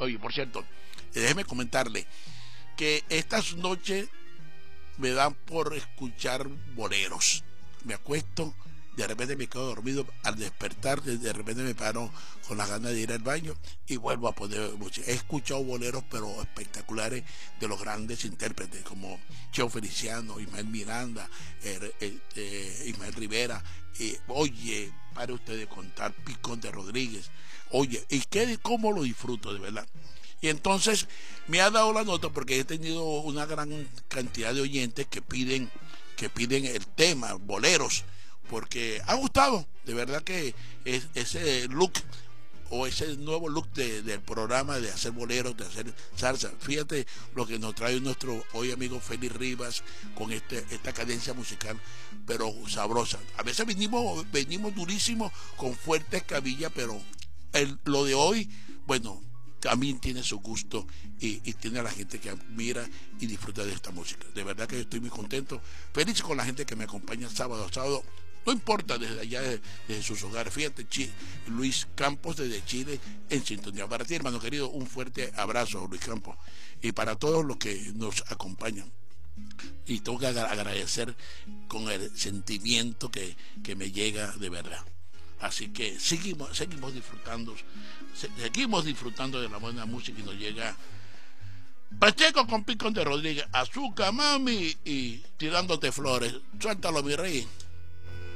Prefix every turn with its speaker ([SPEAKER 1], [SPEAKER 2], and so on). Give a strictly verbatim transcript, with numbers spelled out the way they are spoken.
[SPEAKER 1] Oye, por cierto, déjeme comentarle que estas noches me dan por escuchar boleros. Me acuesto, de repente me quedo dormido, al despertar de repente me paro con las ganas de ir al baño y vuelvo a poner música. He escuchado boleros pero espectaculares de los grandes intérpretes como Cheo Feliciano, Ismael Miranda, eh, eh, eh, Ismael Rivera, eh, oye, para usted de contar, Picón de Rodríguez, oye, y qué, cómo lo disfruto de verdad. Y entonces me ha dado la nota porque he tenido una gran cantidad de oyentes que piden, que piden el tema, boleros, porque ha gustado, de verdad que es, ese look o ese nuevo look de, del programa de hacer boleros, de hacer salsa. Fíjate lo que nos trae nuestro hoy amigo Félix Rivas con este, esta cadencia musical, pero sabrosa. A veces venimos, venimos durísimos con fuertes cabillas, pero el, lo de hoy, bueno, también tiene su gusto y, y tiene a la gente que admira y disfruta de esta música. De verdad que estoy muy contento, feliz con la gente que me acompaña sábado a sábado. No importa desde allá, desde, desde sus hogares. Fíjate, Ch Luis Campos desde Chile en sintonía. Para ti, hermano querido, un fuerte abrazo, Luis Campos. Y para todos los que nos acompañan. Y tengo que agradecer con el sentimiento que, que me llega de verdad. Así que seguimos, seguimos disfrutando, seguimos disfrutando de la buena música y nos llega Pacheco con Picón de Rodríguez, Azúcar, mami, y tirándote flores. Suéltalo, mi rey.